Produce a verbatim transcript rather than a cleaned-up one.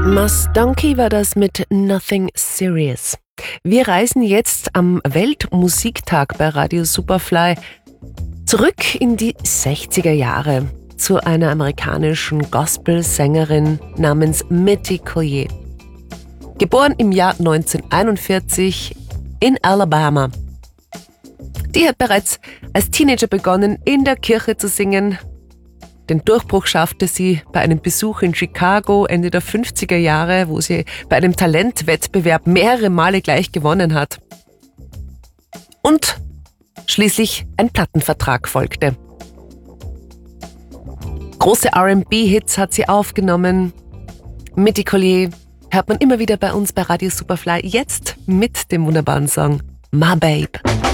Mus Donkey war das mit Nothing Serious. Wir reisen jetzt am Weltmusiktag bei Radio Superfly zurück in die sechziger Jahre zu einer amerikanischen Gospelsängerin namens Mitty Collier. Geboren im Jahr neunzehnhunderteinundvierzig in Alabama. Die hat bereits als Teenager begonnen, in der Kirche zu singen. Den Durchbruch schaffte sie bei einem Besuch in Chicago Ende der fünfziger Jahre, wo sie bei einem Talentwettbewerb mehrere Male gleich gewonnen hat. Und schließlich ein Plattenvertrag folgte. Große R and B-Hits hat sie aufgenommen. Mitty Collier hört man immer wieder bei uns bei Radio Superfly, jetzt mit dem wunderbaren Song My Babe.